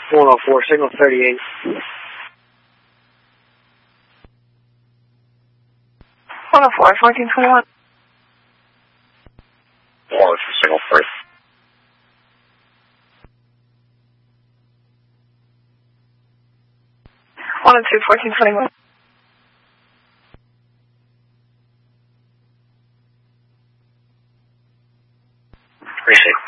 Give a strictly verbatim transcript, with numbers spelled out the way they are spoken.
one oh four, signal thirty-eight. one oh four, fourteen twenty-one. one oh two, signal three. one oh two, fourteen twenty-one. Appreciate it.